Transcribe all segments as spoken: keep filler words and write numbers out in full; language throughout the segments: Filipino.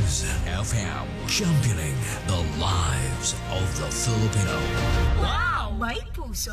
is F M, championing the lives of the Filipino. Wow! May puso!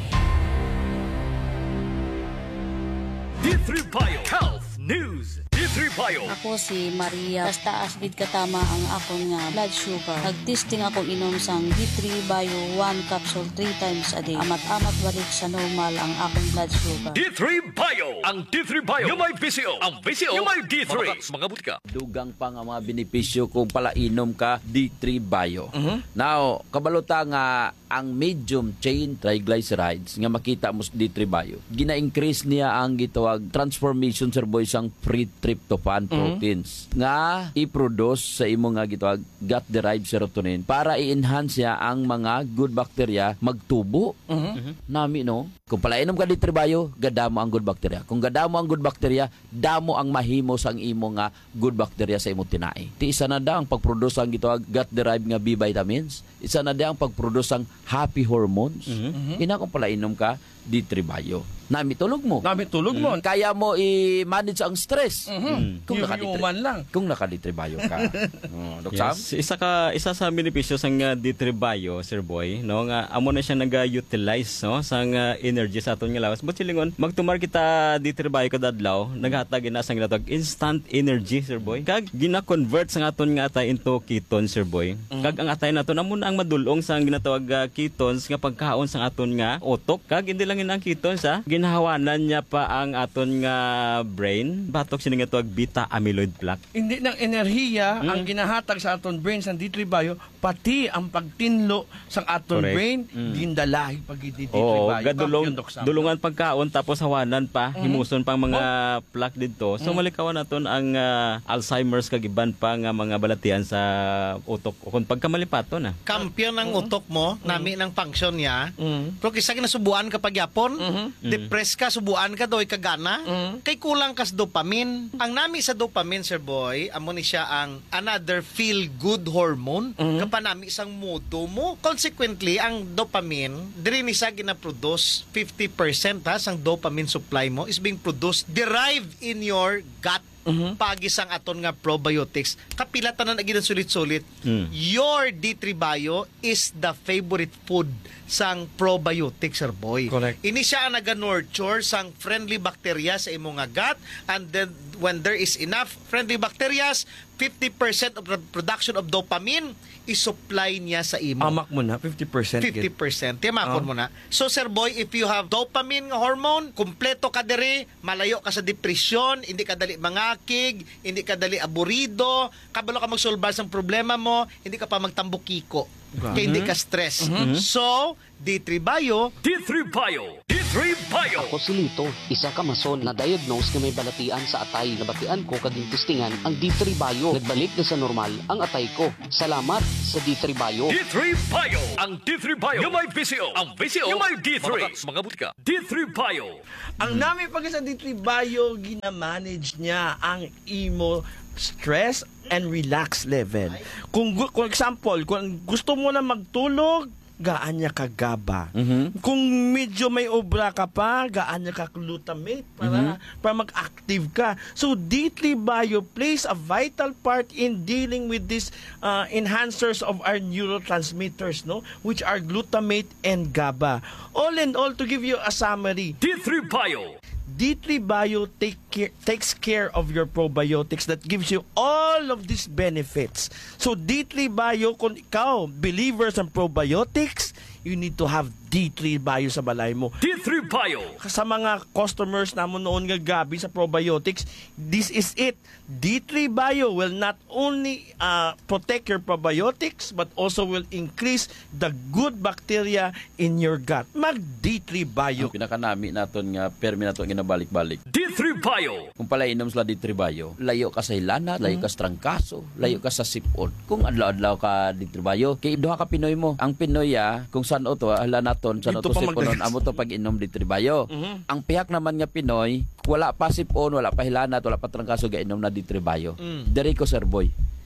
D three Bio Health News. D three Bio. Ako si Maria. Basta asbid katama ang akong nga blood sugar. Nagtesting ako inom sang D three Bio one capsule three times a day. Amat-amat balik sa normal ang akong blood sugar. D three Bio. Ang D three Bio yung may B C O. Ang B C O yung may D three. Mga butika. Dugang pa nga mga benepisyo kung pala inom ka D three Bio. Uh-huh. Now, kabalota nga ang medium chain triglycerides nga makita mo sa D three Bio. Gina-increase niya ang gitawag transformation sir boy sang pre-tryptophan proteins mm-hmm. nga i-produce sa imo nga gitawag gut-derived serotonin para i-enhance niya ang mga good bacteria magtubo. Mm-hmm. Nami no. Kung pala inom ka D three Bio, gadamo ang good bacteria. Kung gadamo ang good bacteria, damo ang mahimo sang imo nga good bacteria sa imong tinai. Ti isa na da ang pag-produce ang gitawag gut-derived nga B vitamins. Isa na da ang pag-produce ang happy hormones. Mm-hmm. Ina kung pala inom ka D three Bio. Nami tulog mo. Nami tulog mo. Mm. Kaya mo i-manage ang stress. Mm-hmm. Mm. Kung nakaditri lang. Kung nakaditri Bio ka. oh, Dok Sam? Yes. Isa ka isa sa benepisyo sang uh, D three Bio, Sir Boy, no nga amo na siya naga-utilize no sang uh, energy sa aton nga lawas. But silingon magtumar kita D three Bio kada adlaw, naghatag ina sang ginatawag instant energy, Sir Boy. Kag gina-convert sang aton nga atay into ketones, Sir Boy. Mm-hmm. Kag ang atay naton amo ang madulong sang ginatawag uh, ketones nga pagkaon sang aton nga utok. Kag hindi lang ang ketones ha, ginahawanan niya pa ang aton nga brain. Batok siya nga tuwag beta amyloid plaque. Hindi ng enerhiya Mm. ang ginahatag sa aton brain sa D three Bio, pati ang pagtinlo sa aton Correct. brain, Mm. gindalahi pag D three Oo, Bio. gadulong, Yun, Dok Sam. dulungan pagkaon tapos hawanan pa, Mm. himuson pang mga Oh. plaque dito. So Mm. malikawan naton ang uh, Alzheimer's kag iban pa nga mga balatian sa utok o kung pagkamalipato na. Kampiyon ng utok mo, nami ng function niya. Mm. Pero kisa kinasubuan kapag yapon, Mhm. depress ka, subuan ka doy kagana, Mhm. kay kulang kas dopamine. Ang nami sa dopamine, Sir Boy, amo ni siya ang another feel-good hormone. Mhm. Kapanami isang mudo mo. Consequently, ang dopamine, diri ni siya gina-produce fifty percent ha, sang dopamine supply mo is being produced derived in your gut. Mhm. Pagisang aton nga probiotics kapilatan na naging sulit-sulit. Mm. Your D three Bio is the favorite food sang probiotics, Sir Boy. Correct. Ini siya ang naga-nurture sang friendly bacteria sa imong nga gut, and then when there is enough friendly bacteria, fifty percent of the production of dopamine is-supply niya sa imo. Amak mo na, fifty percent. fifty percent. Tiyamakon Oh. mo na. So, Sir Boy, if you have dopamine nga hormone, kumpleto ka diri, malayo ka sa depresyon, hindi ka dali mangakig, hindi ka dali aburido, kabalo ka magsolbar sa problema mo, hindi ka pa magtambukiko. Kaya hindi ka stress. So, D three Bio, D three Bio. D three Bio. Ako si Lito, isa ka mason na diagnose na may balatian sa atay. Nabatian ko kaging testingan ang D three Bio. Nagbalik na sa normal ang atay ko. Salamat sa D three Bio. D three Bio. Ang D three Bio yung may B C O. Ang B C O yung may D three. Mga butika. D three Bio. Ang nami pag sa D three Bio, gina-manage niya ang imo stress and relax level. Kung, gu- kung example, kung gusto mo na magtulog, gaan niya kagaba. Mhm. Kung medyo may obra ka pa, gaan niya ka glutamate para, para mag-active ka. So, D three Bio plays a vital part in dealing with these uh, enhancers of our neurotransmitters, no? Which are glutamate and GABA. All in all, to give you a summary, D three Bio. D three Bio take care, takes care of your probiotics that gives you all of these benefits. So D three Bio, kung ikaw, believers ng probiotics, you need to have D three Bio sa balay mo. D three Bio. Sa mga customers namon noon nga gabi sa probiotics, this is it. D three Bio will not only uh, protect your probiotics but also will increase the good bacteria in your gut. Mag D three Bio. Ang pinakanami naton nga permi naton ginabalik-balik. D three Bio. Kung pala inom sila D three Bio, layo ka sa hilana, layo ka sa trangkaso, layo ka sa sipon. Kung adlaw-adlaw ka D three Bio, kay duha ka Pinoy mo. Ang Pinoy ah, kung saan o to, hala naton, saan o Dito to pa siponon, magdagas. amo to pag inom D three Bio. Ang pihak naman nga Pinoy, wala pa sipon, wala pa hilana, wala pa trangkaso ga inom na D three Bio. Dere ko, Sir Boy.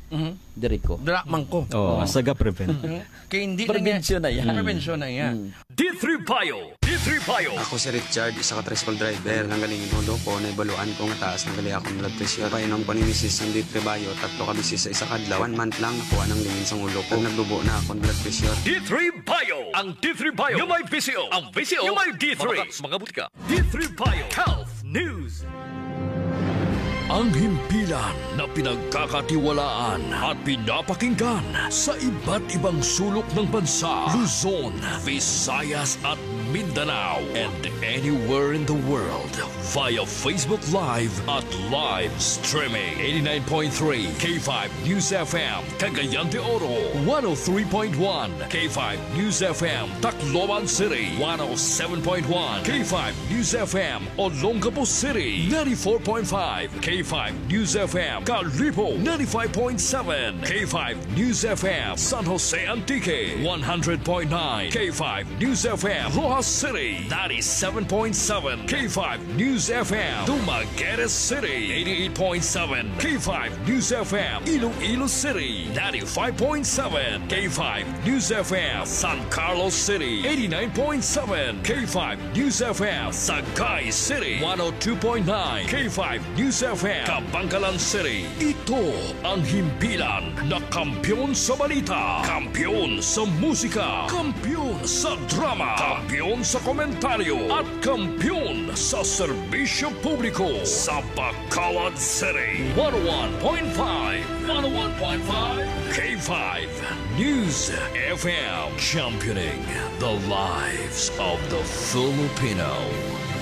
Diri ko. Drakman ko. Oh, saga prevent. Kaya hindi Prevensyon na yan. Prevensyon na yan. D three Bio. D three Bio. Ako si Richard, isa ka tricycle driver. Nanggaling inulo ko, naibaluan ko nga taas nagali akong blood pressure. Painom ko ni Missus ng D three Bio, tatlo ka bisis sa isa kadlaw. One month lang nakuha ng lingin sa ulo ko. Nagdubo na akong blood pressure. D three Bio. Ang D three Bio yung may P C O. Ang P C O yung may D three. Mga, mga butika. D three Bio. Health News. Ang himpilan na pinagkakatiwalaan at pinapakinggan sa iba't ibang sulok ng bansa, Luzon, Visayas at Mindanao, and anywhere in the world via Facebook Live at live streaming. eighty-nine point three K five News F M, Cagayan de Oro, one oh three point one K five News F M, Tacloban City, one oh seven point one K five News F M, Olongapo City, ninety-four point five K five News F M, Calipo, ninety-five point seven K five News F M, San Jose Antique, one hundred point nine K five News F M, Rojas City, ninety-seven point seven K five News F M, Dumaguete City, eighty-eight point seven K five News F M, Iloilo City, ninety-five point seven K five News F M, San Carlos City, eighty-nine point seven K five News F M, Sagay City, one oh two point nine K five News F M, Kabangkalan City. Ito ang himpilan na kampyon sa balita, kampyon sa musika, kampyon sa drama, kampyon sa komentaryo, at kampyon sa serbisyo publiko sa Bacolod City. one oh one point five one oh one point five K five News F M, championing the lives of the Filipino.